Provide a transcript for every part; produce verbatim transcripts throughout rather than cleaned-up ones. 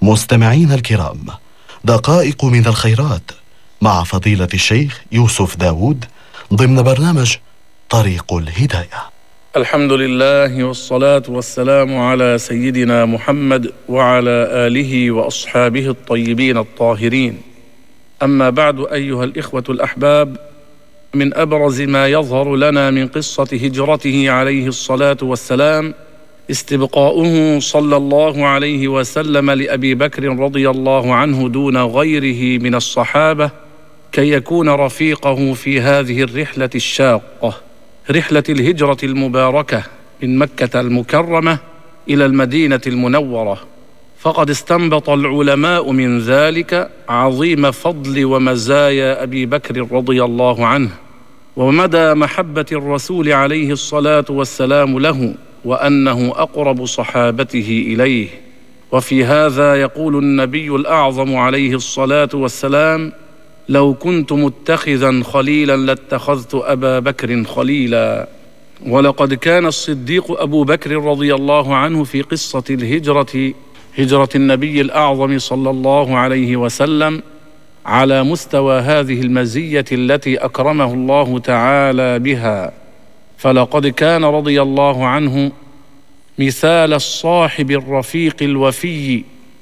مستمعين الكرام، دقائق من الخيرات مع فضيلة الشيخ يوسف داود ضمن برنامج طريق الهداية. الحمد لله والصلاة والسلام على سيدنا محمد وعلى آله وأصحابه الطيبين الطاهرين. أما بعد، أيها الإخوة الأحباب، من أبرز ما يظهر لنا من قصة هجرته عليه الصلاة والسلام استبقاؤه صلى الله عليه وسلم لأبي بكر رضي الله عنه دون غيره من الصحابة كي يكون رفيقه في هذه الرحلة الشاقة، رحلة الهجرة المباركة من مكة المكرمة إلى المدينة المنورة. فقد استنبط العلماء من ذلك عظيم فضل ومزايا أبي بكر رضي الله عنه، ومدى محبة الرسول عليه الصلاة والسلام له، وأنه أقرب صحابته إليه. وفي هذا يقول النبي الأعظم عليه الصلاة والسلام: لو كنت متخذا خليلا لاتخذت أبا بكر خليلا. ولقد كان الصديق أبو بكر رضي الله عنه في قصة الهجرة، هجرة النبي الأعظم صلى الله عليه وسلم، على مستوى هذه المزية التي أكرمه الله تعالى بها. فلقد كان رضي الله عنه مثال الصاحب الرفيق الوفي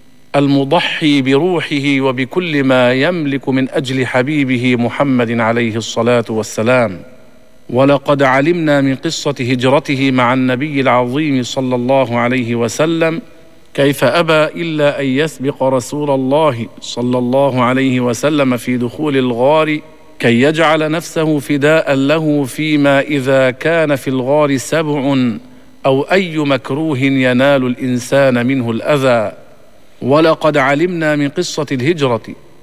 المضحي بروحه وبكل ما يملك من أجل حبيبه محمد عليه الصلاة والسلام. ولقد علمنا من قصة هجرته مع النبي العظيم صلى الله عليه وسلم كيف أبى إلا أن يسبق رسول الله صلى الله عليه وسلم في دخول الغار كي يجعل نفسه فداء له، فيما إذا كان في الغار سبع أو أي مكروه ينال الإنسان منه الأذى. ولقد علمنا من قصة الهجرة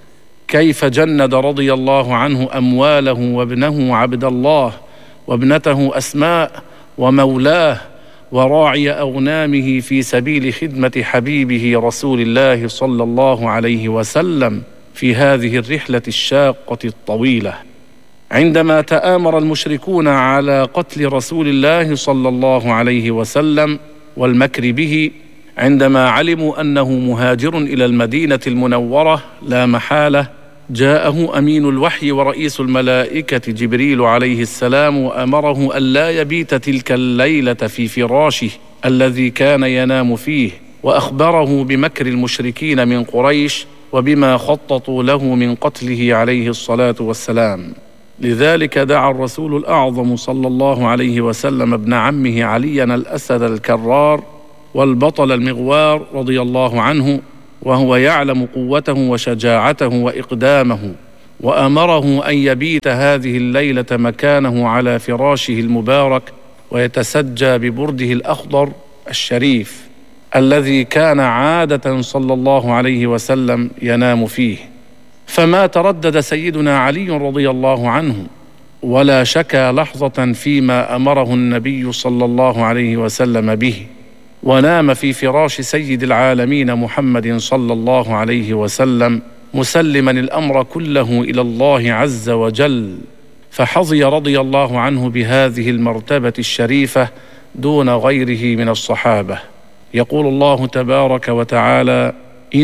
كيف جند رضي الله عنه أمواله وابنه عبد الله وابنته أسماء ومولاه وراعي أغنامه في سبيل خدمة حبيبه رسول الله صلى الله عليه وسلم في هذه الرحلة الشاقة الطويلة. عندما تآمر المشركون على قتل رسول الله صلى الله عليه وسلم والمكر به، عندما علموا أنه مهاجر إلى المدينة المنورة لا محالة، جاءه أمين الوحي ورئيس الملائكة جبريل عليه السلام وأمره ألا يبيت تلك الليلة في فراشه الذي كان ينام فيه، وأخبره بمكر المشركين من قريش وبما خططوا له من قتله عليه الصلاة والسلام. لذلك دعا الرسول الأعظم صلى الله عليه وسلم ابن عمه عليا الأسد الكرار والبطل المغوار رضي الله عنه، وهو يعلم قوته وشجاعته وإقدامه، وأمره أن يبيت هذه الليلة مكانه على فراشه المبارك ويتسجى ببرده الأخضر الشريف الذي كان عادة صلى الله عليه وسلم ينام فيه. فما تردد سيدنا علي رضي الله عنه ولا شكى لحظة فيما أمره النبي صلى الله عليه وسلم به، ونام في فراش سيد العالمين محمد صلى الله عليه وسلم مسلما الأمر كله إلى الله عز وجل، فحظي رضي الله عنه بهذه المرتبة الشريفة دون غيره من الصحابة. يقول الله تبارك وتعالى: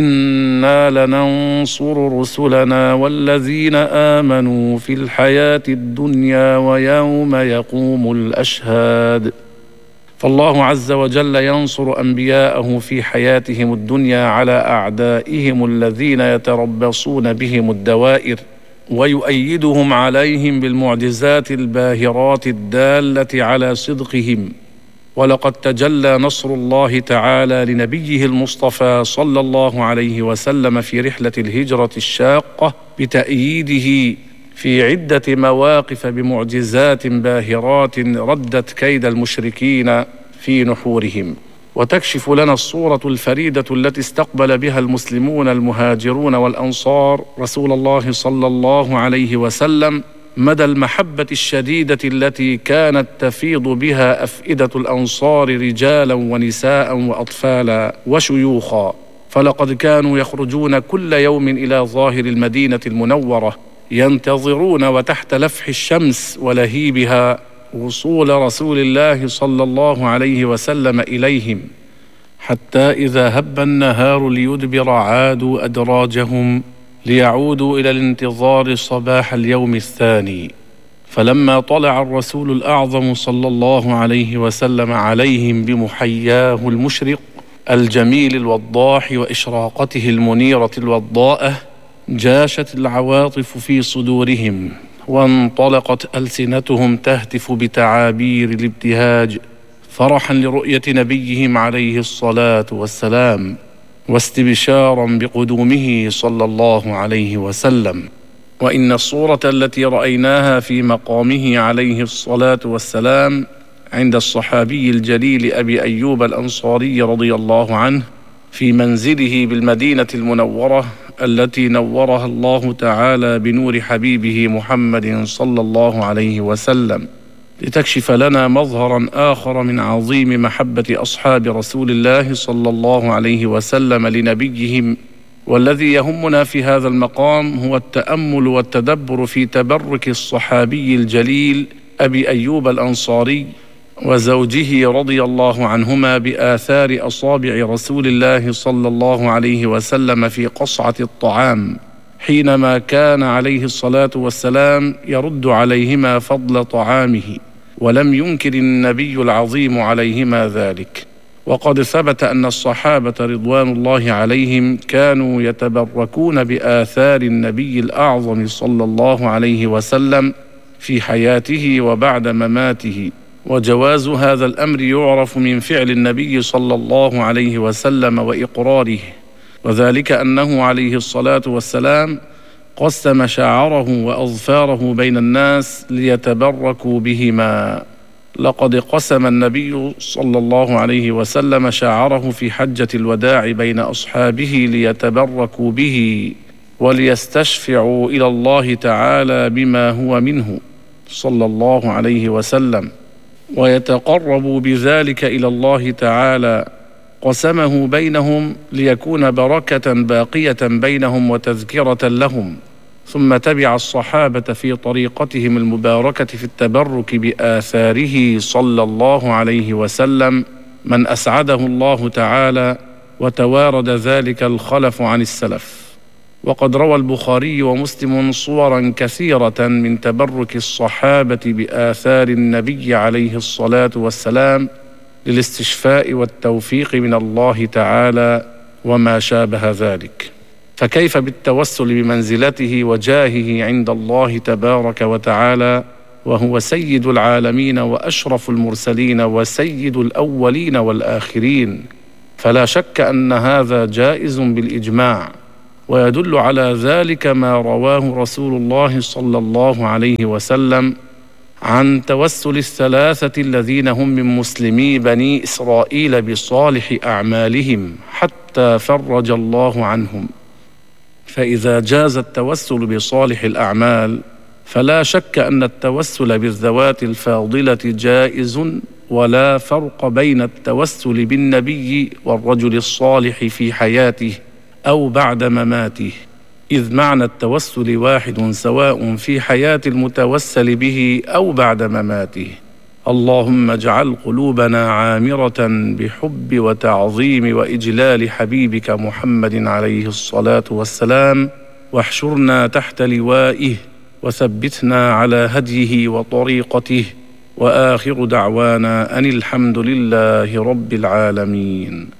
إنا لننصر رسلنا والذين آمنوا في الحياة الدنيا ويوم يقوم الأشهاد. فالله عز وجل ينصر أنبياءه في حياتهم الدنيا على أعدائهم الذين يتربصون بهم الدوائر، ويؤيدهم عليهم بالمعجزات الباهرات الدالة على صدقهم. ولقد تجلى نصر الله تعالى لنبيه المصطفى صلى الله عليه وسلم في رحلة الهجرة الشاقة بتأييده في عدة مواقف بمعجزات باهرات ردت كيد المشركين في نحورهم، وتكشف لنا الصورة الفريدة التي استقبل بها المسلمون المهاجرون والأنصار رسول الله صلى الله عليه وسلم مدى المحبة الشديدة التي كانت تفيض بها أفئدة الأنصار رجالا ونساء وأطفالا وشيوخا. فلقد كانوا يخرجون كل يوم إلى ظاهر المدينة المنورة ينتظرون وتحت لفح الشمس ولهيبها وصول رسول الله صلى الله عليه وسلم إليهم، حتى إذا هب النهار ليدبر عادوا أدراجهم ليعودوا إلى الانتظار صباح اليوم الثاني. فلما طلع الرسول الأعظم صلى الله عليه وسلم عليهم بمحياه المشرق الجميل الوضاح وإشراقته المنيرة الوضاءة، جاشت العواطف في صدورهم، وانطلقت ألسنتهم تهتف بتعابير الابتهاج فرحا لرؤية نبيهم عليه الصلاة والسلام، واستبشارا بقدومه صلى الله عليه وسلم. وإن الصورة التي رأيناها في مقامه عليه الصلاة والسلام عند الصحابي الجليل أبي أيوب الأنصاري رضي الله عنه في منزله بالمدينة المنورة التي نورها الله تعالى بنور حبيبه محمد صلى الله عليه وسلم، لتكشف لنا مظهرا آخر من عظيم محبة أصحاب رسول الله صلى الله عليه وسلم لنبيهم. والذي يهمنا في هذا المقام هو التأمل والتدبر في تبرك الصحابي الجليل أبي أيوب الأنصاري وزوجه رضي الله عنهما بآثار أصابع رسول الله صلى الله عليه وسلم في قصعة الطعام، حينما كان عليه الصلاة والسلام يرد عليهما فضل طعامه، ولم ينكر النبي العظيم عليهما ذلك. وقد ثبت أن الصحابة رضوان الله عليهم كانوا يتبركون بآثار النبي الأعظم صلى الله عليه وسلم في حياته وبعد مماته. وجواز هذا الأمر يعرف من فعل النبي صلى الله عليه وسلم وإقراره، وذلك أنه عليه الصلاة والسلام قسم شعره وأظفاره بين الناس ليتبركوا بهما. لقد قسم النبي صلى الله عليه وسلم شعره في حجة الوداع بين أصحابه ليتبركوا به وليستشفعوا إلى الله تعالى بما هو منه صلى الله عليه وسلم، ويتقربوا بذلك إلى الله تعالى. قسمه بينهم ليكون بركة باقية بينهم وتذكرة لهم. ثم تبع الصحابة في طريقتهم المباركة في التبرك بآثاره صلى الله عليه وسلم من أسعده الله تعالى، وتوارد ذلك الخلف عن السلف. وقد روى البخاري ومسلم صورا كثيرة من تبرك الصحابة بآثار النبي عليه الصلاة والسلام للاستشفاء والتوفيق من الله تعالى وما شابه ذلك. فكيف بالتوسل بمنزلته وجاهه عند الله تبارك وتعالى، وهو سيد العالمين وأشرف المرسلين وسيد الأولين والآخرين؟ فلا شك أن هذا جائز بالإجماع، ويدل على ذلك ما رواه رسول الله صلى الله عليه وسلم عن توسل الثلاثة الذين هم من مسلمي بني إسرائيل بصالح أعمالهم حتى فرج الله عنهم. فإذا جاز التوسل بصالح الأعمال فلا شك أن التوسل بالذوات الفاضلة جائز، ولا فرق بين التوسل بالنبي والرجل الصالح في حياته أو بعد مماته، إذ معنى التوسل واحد سواء في حياة المتوسل به أو بعد مماته. اللهم اجعل قلوبنا عامرة بحب وتعظيم وإجلال حبيبك محمد عليه الصلاة والسلام، واحشرنا تحت لوائه، وثبتنا على هديه وطريقته، وآخر دعوانا أن الحمد لله رب العالمين.